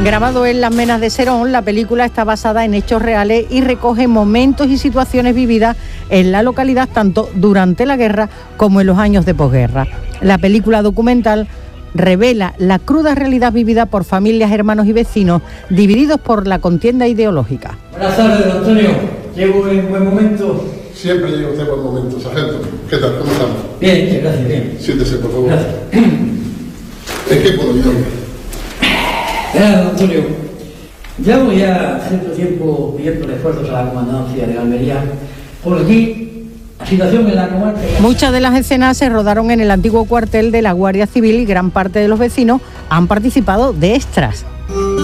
Grabado en Las Menas de Serón, la película está basada en hechos reales y recoge momentos y situaciones vividas en la localidad tanto durante la guerra como en los años de posguerra. La película documental revela la cruda realidad vivida por familias, hermanos y vecinos divididos por la contienda ideológica. Buenas tardes, don Antonio. ¿Llego en buen momento? Siempre llega usted en buen momento, sargento. ¿Qué tal? ¿Cómo estamos? Bien, gracias, bien. Siéntese, por favor. Gracias. ¿En qué puedo ayudarme? Don Antonio, llevo ya cierto tiempo pidiendo esfuerzos a la comandancia de Almería. Por aquí, la situación en la comarca... Muchas de las escenas se rodaron en el antiguo cuartel de la Guardia Civil y gran parte de los vecinos han participado de extras.